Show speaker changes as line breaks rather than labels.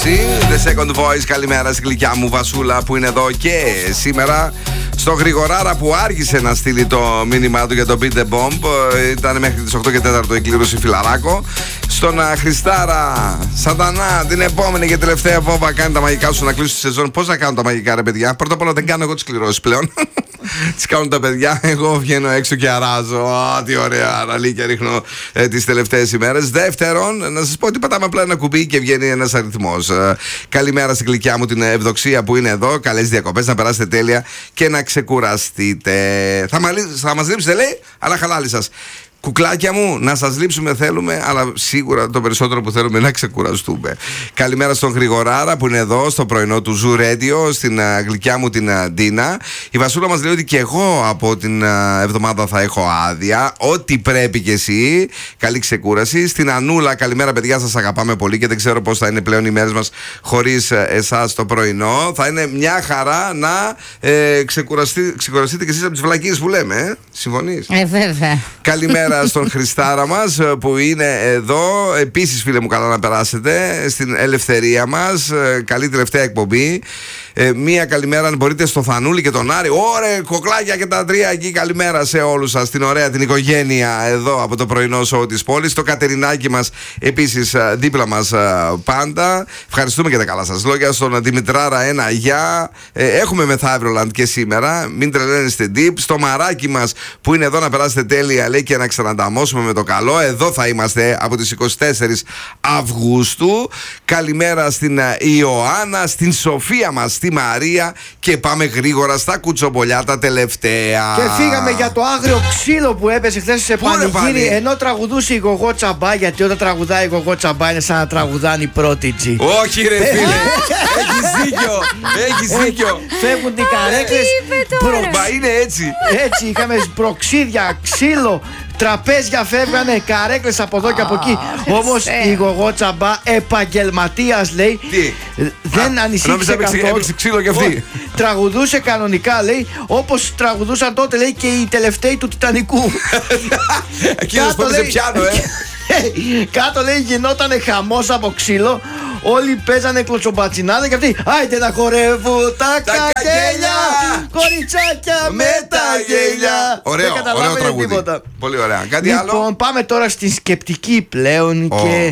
Κούραση. The Second Voice, καλημέρα στη γλυκιά μου Βασούλα που είναι εδώ και σήμερα. Στο Γρηγοράρα που άργησε να στείλει το μήνυμά του για το Beat the Bomb. Ήταν μέχρι τις 8 και 4 η κλήρωση Φιλαράκο. Στον Χριστάρα, Σατανά, την επόμενη και τελευταία βόβα κάνει τα μαγικά σου να κλείσει τη σεζόν. Πώς να κάνω τα μαγικά, ρε παιδιά? Πρώτα απ' όλα δεν κάνω εγώ τις κληρώσεις πλέον. Τις κάνουν τα παιδιά. Εγώ βγαίνω έξω και αράζω. Τι ωραία αραλίκια ρίχνω τις τελευταίες ημέρες. Δεύτερον, να σας πω ότι πατάμε απλά ένα κουμπί και βγαίνει ένας αριθμός. Καλημέρα στην γλυκιά μου την Ευδοξία που είναι εδώ. Καλές διακοπές, να περάσετε τέλεια και να ξεκουραστείτε. Θα μας λείψετε, λέει, αλλά χαλάλι σας. Κουκλάκια μου, να σας λείψουμε θέλουμε, αλλά σίγουρα το περισσότερο που θέλουμε είναι να ξεκουραστούμε. Καλημέρα στον Γρηγοράρα που είναι εδώ στο πρωινό του Zoo Radio, στην γλυκιά μου την Ντίνα. Η Βασούλα μας λέει ότι και εγώ από την εβδομάδα θα έχω άδεια. Ό,τι πρέπει κι εσύ. Καλή ξεκούραση. Στην Ανούλα, καλημέρα παιδιά, σας αγαπάμε πολύ και δεν ξέρω πώς θα είναι πλέον οι μέρες μας χωρίς εσάς το πρωινό. Θα είναι μια χαρά να ξεκουραστείτε κι εσείς από τις βλακίες που λέμε. Συμφωνείς?
Βέβαια.
Καλημέρα στον Χριστάρα μας που είναι εδώ. Επίσης, φίλε μου, καλά να περάσετε στην ελευθερία μας. Καλή τελευταία εκπομπή. Μία καλημέρα, αν μπορείτε, στο Θανούλη και τον Άρη. Ωρε, κοκλάκια και τα τρία εκεί. Καλημέρα σε όλους σας, την ωραία την οικογένεια εδώ από το πρωινό σοου της πόλης. Το Κατερινάκι μας επίσης δίπλα μας πάντα. Ευχαριστούμε και τα καλά σας λόγια. Στον Δημητράρα ένα γεια. Έχουμε μεθαύριο και σήμερα. Μην τρελαίνεστε deep. Στο Μαράκι μας που είναι εδώ να περάσετε τέλεια, λέει, και να ξανανταμώσουμε με το καλό. Εδώ θα είμαστε από τις 24 Αυγούστου. Καλημέρα στην Ιωάννα, στην Σοφία μας, στη Μαρία και πάμε γρήγορα στα κουτσομπολιά τα τελευταία.
Και φύγαμε για το άγριο ξύλο που έπεσε χθες σε πανηγύρι ενώ τραγουδούσε η Γογό Τσαμπά. Γιατί όταν τραγουδάει η Γογό Τσαμπά είναι σαν να τραγουδάνει η Prodigy.
Όχι ρε φίλε, έχεις δίκιο.
Φεύγουν οι καρέκλες.
Μα είναι έτσι.
Έτσι είχαμε προξίδια, ξύλο, τραπέζια φεύγανε, καρέκλες από εδώ και από εκεί. Όμως η Γογό Τσαμπά, επαγγελματίας, λέει, δεν ανησύχησε καθόλου.
Έπαιξε ξύλο κι αυτή.
Τραγουδούσε κανονικά, λέει, όπως τραγουδούσαν τότε, λέει, και οι τελευταίοι του Τιτανικού.
Εκείνος που έπαιζε πιάνο,
Κάτω, λέει, γινότανε χαμός από ξύλο. Όλοι παίζανε κλωτσομπατσινάδα και αυτοί άιντε να χορεύουν τα καγέλια, κοριτσάκια με τα γέλια.
Ωραίο τραγούδι. Πολύ ωραία. Κάτι άλλο?
Λοιπόν, πάμε τώρα στη σκεπτική πλέον και